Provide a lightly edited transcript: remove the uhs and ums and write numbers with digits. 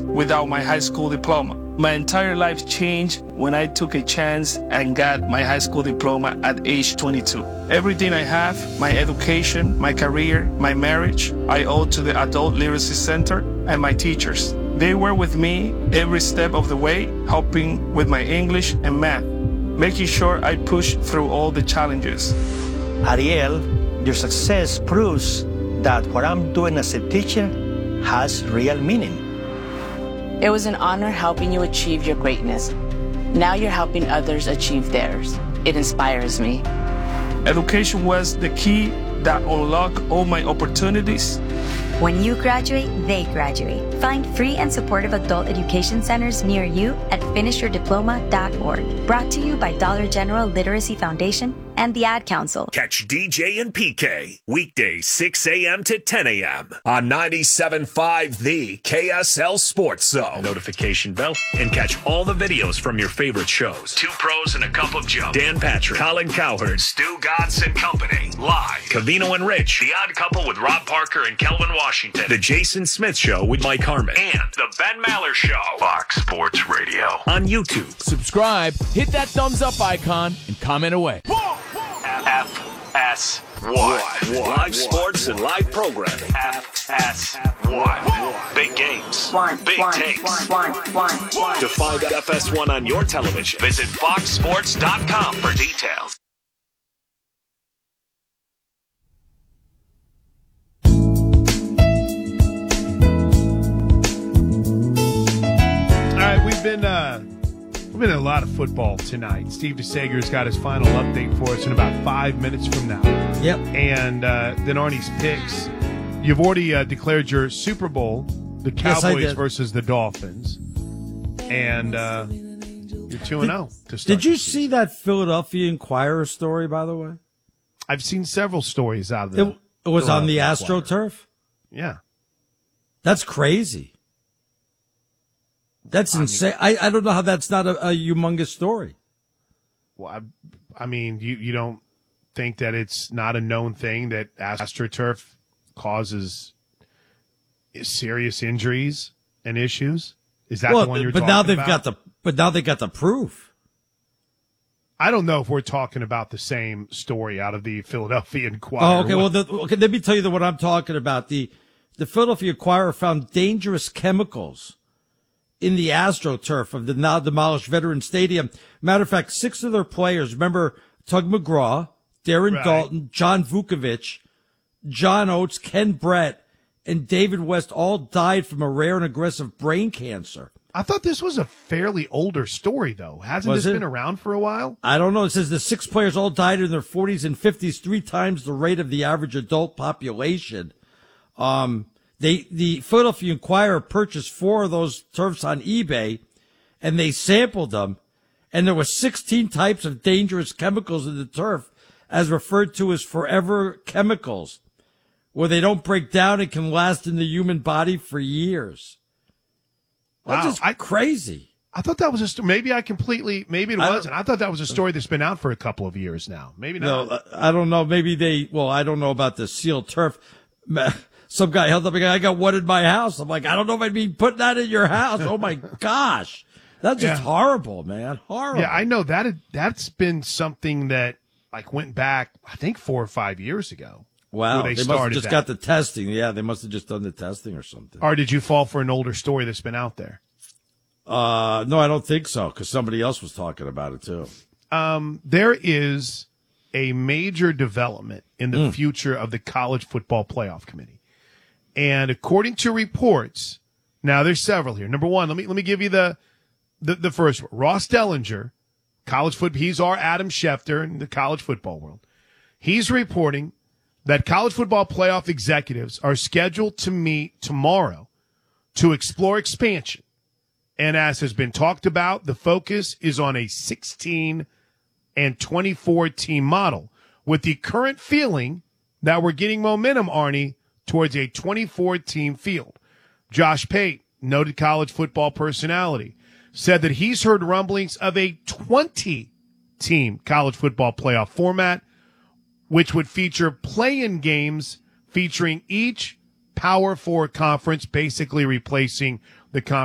without my high school diploma. My entire life changed when I took a chance and got my high school diploma at age 22. Everything I have, my education, my career, my marriage, I owe to the Adult Literacy Center and my teachers. They were with me every step of the way, helping with my English and math, making sure I pushed through all the challenges. Ariel, your success proves that what I'm doing as a teacher has real meaning. It was an honor helping you achieve your greatness. Now you're helping others achieve theirs. It inspires me. Education was the key that unlocked all my opportunities. When you graduate, they graduate. Find free and supportive adult education centers near you at finishyourdiploma.org. Brought to you by Dollar General Literacy Foundation and the Ad Council. Catch DJ and PK weekdays 6 a.m. to 10 a.m. on 97.5 The KSL Sports Zone. Notification bell and catch all the videos from your favorite shows. Two Pros and a Cup of Joe. Dan Patrick, Colin Cowherd, Stu Godson Company. Live. Covino and Rich. The Odd Couple with Rob Parker and Kelvin Washington. The Jason Smith Show with Mike Harmon. And The Ben Maller Show. Fox Sports Radio. On YouTube. Subscribe, hit that thumbs up icon, and comment away. FS1. Live sports and live programming. FS1. Big games. Big takes. To find FS1 on your television, visit foxsports.com for details. All right, we've been in a lot of football tonight. Steve DeSager's got his final update for us in about 5 minutes from now. Yep. And then Arnie's picks. You've already declared your Super Bowl, the Cowboys versus the Dolphins. And you're 2-0 to start. Did you see that Philadelphia Inquirer story, by the way? I've seen several stories out of it. It was on the AstroTurf? Yeah. That's crazy. That's insane. I don't know how that's not a humongous story. Well, I mean, you don't think that it's not a known thing that AstroTurf causes serious injuries and issues? Is that the one you're talking about? But now they've got the proof. I don't know if we're talking about the same story out of the Philadelphia Inquirer. Oh, okay. Well, let me tell you what I'm talking about. The Philadelphia Inquirer found dangerous chemicals in the AstroTurf of the now demolished Veterans Stadium. Matter of fact, 6 of their players, remember Tug McGraw, Darren Dalton, John Vukovic, John Oates, Ken Brett, and David West all died from a rare and aggressive brain cancer. I thought this was a fairly older story, though. Hasn't this been around for a while? I don't know. It says the 6 players all died in their 40s and 50s, 3 times the rate of the average adult population. The Philadelphia Inquirer purchased 4 of those turfs on eBay, and they sampled them, and there were 16 types of dangerous chemicals in the turf, as referred to as forever chemicals, where they don't break down and can last in the human body for years. Wow. That's just crazy. I thought that was maybe it wasn't. I thought that was a story that's been out for a couple of years now. Maybe not. No, I don't know. Maybe I don't know about the sealed turf. Some guy held up a guy, I got one in my house. I'm like, I don't know if I'd be putting that in your house. Oh my gosh. That's just horrible, man. Horrible. Yeah, I know that's been something that went back, I think 4 or 5 years ago. Wow. They must have just got the testing. Yeah, they must have just done the testing or something. Or did you fall for an older story that's been out there? No, I don't think so, because somebody else was talking about it too. There is a major development in the future of the College Football Playoff Committee. And according to reports, now there's several here. Number one, let me give you the first one. Ross Dellinger, he's our Adam Schefter in the college football world. He's reporting that college football playoff executives are scheduled to meet tomorrow to explore expansion. And as has been talked about, the focus is on a 16 and 24 team model, with the current feeling that we're getting momentum, Arnie, towards a 24-team field. Josh Pate, noted college football personality, said that he's heard rumblings of a 20-team college football playoff format, which would feature play-in games featuring each Power 4 conference, basically replacing the conference